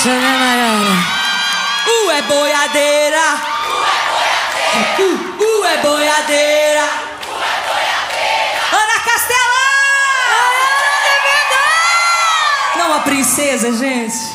isso, né, Mariana? É boiadeira. É boiadeira. Ana Castela! Mariana de Verdade! Não, a princesa, gente.